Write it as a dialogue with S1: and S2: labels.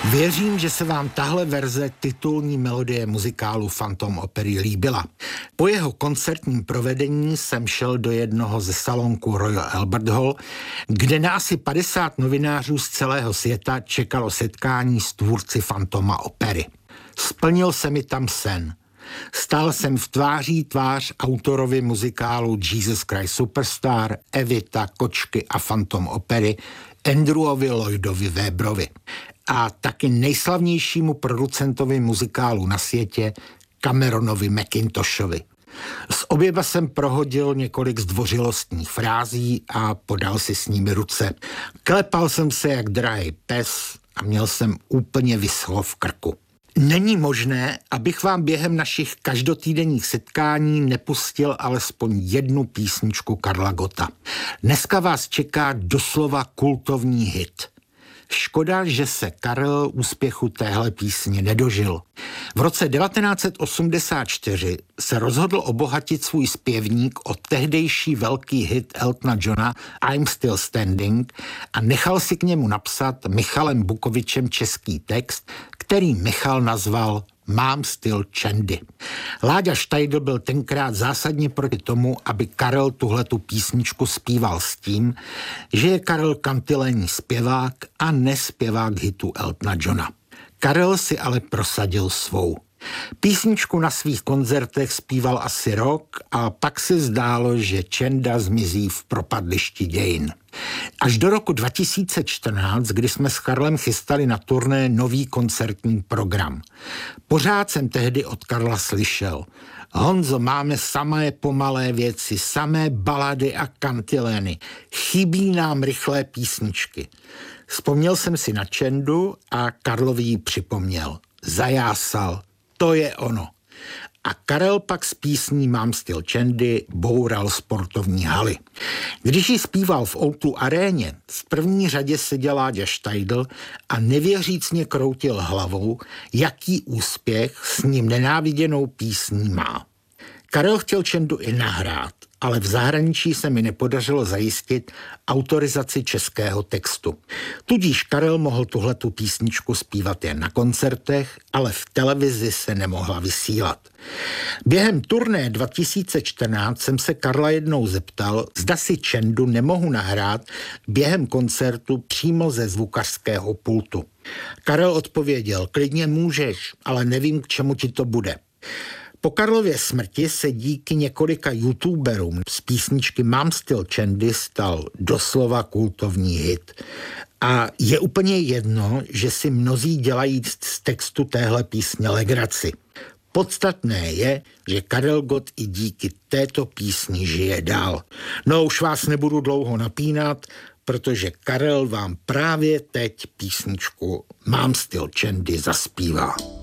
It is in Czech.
S1: Věřím, že se vám tahle verze titulní melodie muzikálu Phantom opery líbila. Po jeho koncertním provedení jsem šel do jednoho ze salonků Royal Albert Hall, kde na asi 50 novinářů z celého světa čekalo setkání s tvůrci Phantoma opery. Splnil se mi tam sen. Stál jsem v tváří tvář autorovi muzikálu Jesus Christ Superstar, Evita, Kočky a Phantom opery Andrewovi Lloydovi Webberovi a taky nejslavnějšímu producentovi muzikálu na světě Cameronovi Mackintoshovi. S oběma jsem prohodil několik zdvořilostních frází a podal si s nimi ruce. Klepal jsem se jak drahý pes a měl jsem úplně vyschlo v krku. Není možné, abych vám během našich každotýdenních setkání nepustil alespoň jednu písničku Karla Gotta. Dneska vás čeká doslova kultovní hit. Škoda, že se Karel úspěchu téhle písně nedožil. V roce 1984 se rozhodl obohatit svůj zpěvník o tehdejší velký hit Eltona Johna I'm Still Standing a nechal si k němu napsat Michalem Bukovičem český text, který Michal nazval Mám styl Chandy. Láďa Štajdl byl tenkrát zásadně proti tomu, aby Karel tuhletu písničku zpíval s tím, že je Karel kantilénní zpěvák a nespěvák hitu Eltona Johna. Karel si ale prosadil svou. Písničku na svých koncertech zpíval asi rok a pak se zdálo, že Čenda zmizí v propadlišti dějin. Až do roku 2014, kdy jsme s Karlem chystali na turné nový koncertní program. Pořád jsem tehdy od Karla slyšel: Honzo, máme samé pomalé věci, samé balady a kantilény. Chybí nám rychlé písničky. Vzpomněl jsem si na Čendu a Karlovi ji připomněl. Zajásal. To je ono. A Karel pak s písní Mám styl Chandy boural sportovní haly. Když ji zpíval v O2 aréně, v první řadě seděl Láďa Štajdl a nevěřícně kroutil hlavou, jaký úspěch s ním nenáviděnou písní má. Karel chtěl Čendu i nahrát, ale v zahraničí se mi nepodařilo zajistit autorizaci českého textu. Tudíž Karel mohl tuhletu písničku zpívat jen na koncertech, ale v televizi se nemohla vysílat. Během turné 2014 jsem se Karla jednou zeptal, zda si Čendu nemohu nahrát během koncertu přímo ze zvukařského pultu. Karel odpověděl: klidně můžeš, ale nevím, k čemu ti to bude. Po Karlově smrti se díky několika youtuberům z písničky Mám styl Chandy stal doslova kultovní hit. A je úplně jedno, že si mnozí dělají z textu téhle písně legraci. Podstatné je, že Karel Gott i díky této písni žije dál. No už vás nebudu dlouho napínat, protože Karel vám právě teď písničku Mám styl Chandy zaspívá.